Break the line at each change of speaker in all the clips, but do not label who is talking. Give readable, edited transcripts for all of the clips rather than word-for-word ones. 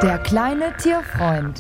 Der kleine Tierfreund.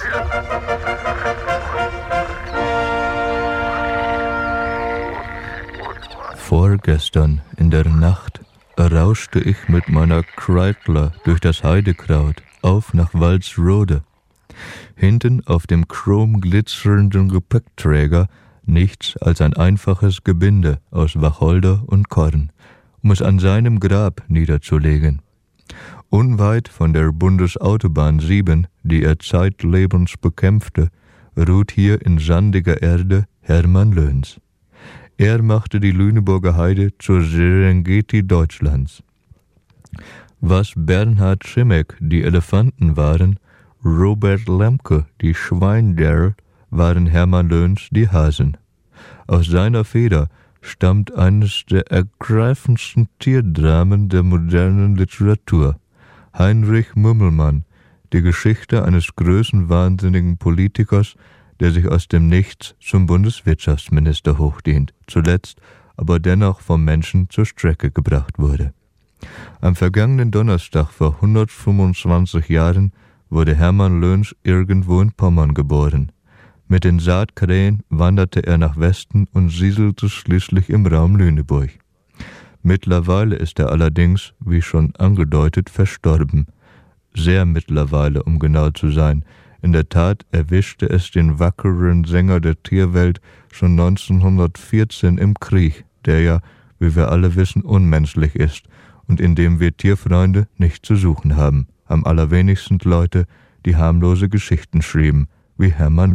Vorgestern in der Nacht rauschte ich mit meiner Kreidler durch das Heidekraut auf nach Walsrode. Hinten auf dem chromglitzernden Gepäckträger nichts als ein einfaches Gebinde aus Wacholder und Korn, um es an seinem Grab niederzulegen. Unweit von der Bundesautobahn 7, die er zeitlebens bekämpfte, ruht hier in sandiger Erde Hermann Löns. Er machte die Lüneburger Heide zur Serengeti Deutschlands. Was Bernhard Schimek die Elefanten waren, Robert Lemke die Schweinderl, waren Hermann Löns die Hasen. Aus seiner Feder stammt eines der ergreifendsten Tierdramen der modernen Literatur. Heinrich Mümmelmann, die Geschichte eines größenwahnsinnigen Politikers, der sich aus dem Nichts zum Bundeswirtschaftsminister hochdient, zuletzt aber dennoch vom Menschen zur Strecke gebracht wurde. Am vergangenen Donnerstag vor 125 Jahren wurde Hermann Löns irgendwo in Pommern geboren. Mit den Saatkrähen wanderte er nach Westen und siedelte schließlich im Raum Lüneburg. Mittlerweile ist er allerdings, wie schon angedeutet, verstorben. Sehr mittlerweile, um genau zu sein. In der Tat erwischte es den wackeren Sänger der Tierwelt schon 1914 im Krieg, der ja, wie wir alle wissen, unmenschlich ist und in dem wir Tierfreunde nicht zu suchen haben. Am allerwenigsten Leute, die harmlose Geschichten schrieben, wie Hermann